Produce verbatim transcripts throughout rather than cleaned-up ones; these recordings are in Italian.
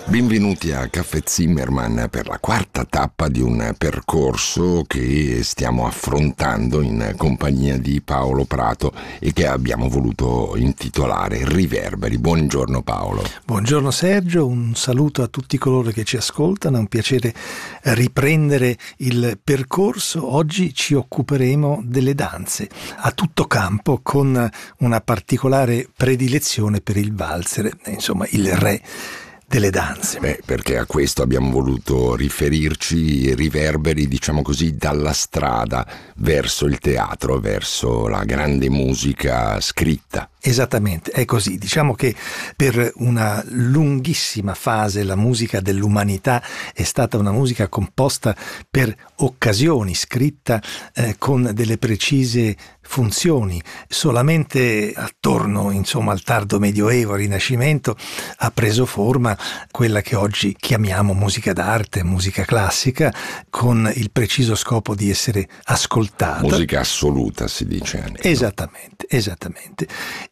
Benvenuti a Caffè Zimmermann per la quarta tappa di un percorso che stiamo affrontando in compagnia di Paolo Prato e che abbiamo voluto intitolare Riverberi. Buongiorno Paolo. Buongiorno Sergio, un saluto a tutti coloro che ci ascoltano, è un piacere riprendere il percorso. Oggi ci occuperemo delle danze a tutto campo con una particolare predilezione per il valzer, insomma il re delle danze. Beh, perché a questo abbiamo voluto riferirci, riverberi, diciamo così, dalla strada verso il teatro, verso la grande musica scritta. Esattamente, è così. Diciamo che per una lunghissima fase la musica dell'umanità è stata una musica composta per occasioni, scritta eh, con delle precise funzioni. Solamente attorno, insomma, al tardo Medioevo, al Rinascimento, ha preso forma quella che oggi chiamiamo musica d'arte, musica classica, con il preciso scopo di essere ascoltata. Musica assoluta si dice anche. Esattamente, esattamente.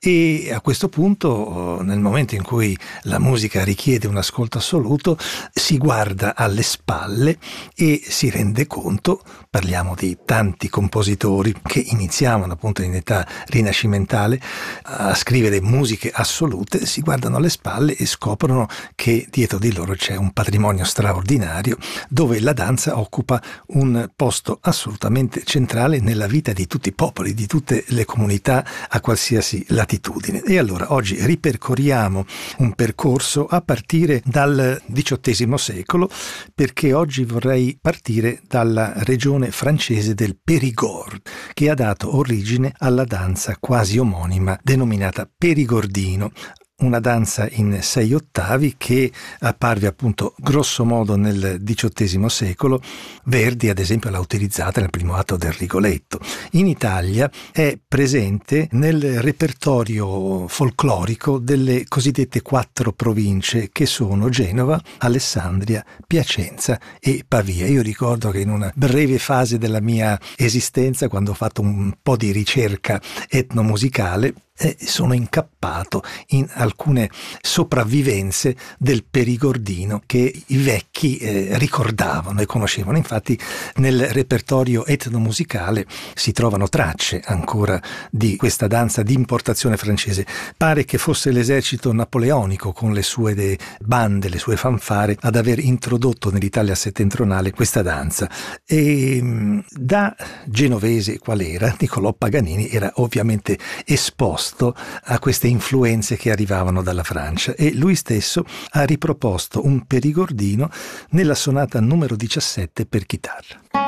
E a questo punto, nel momento in cui la musica richiede un ascolto assoluto, si guarda alle spalle e si rende conto, parliamo di tanti compositori che iniziavano appunto in età rinascimentale a scrivere musiche assolute, si guardano alle spalle e scoprono che dietro di loro c'è un patrimonio straordinario dove la danza occupa un posto assolutamente centrale nella vita di tutti i popoli, di tutte le comunità a qualsiasi latitudine. E allora oggi ripercorriamo un percorso a partire dal diciottesimo secolo, perché oggi vorrei partire dalla regione francese del Périgord, che ha dato origine alla danza quasi omonima denominata perigordino, una danza in sei ottavi che apparve appunto grosso modo nel diciottesimo secolo. Verdi ad esempio l'ha utilizzata nel primo atto del Rigoletto. In Italia è presente nel repertorio folclorico delle cosiddette quattro province che sono Genova, Alessandria, Piacenza e Pavia. Io ricordo che in una breve fase della mia esistenza, quando ho fatto un po' di ricerca etnomusicale, Eh, sono incappato in alcune sopravvivenze del perigordino che i vecchi eh, ricordavano e conoscevano. Infatti nel repertorio etnomusicale si trovano tracce ancora di questa danza di importazione francese. Pare che fosse l'esercito napoleonico con le sue de- bande, le sue fanfare ad aver introdotto nell'Italia settentrionale questa danza. E mh, da genovese qual era, Niccolò Paganini era ovviamente esposto a queste influenze che arrivavano dalla Francia e lui stesso ha riproposto un perigordino nella sonata numero diciassette per chitarra.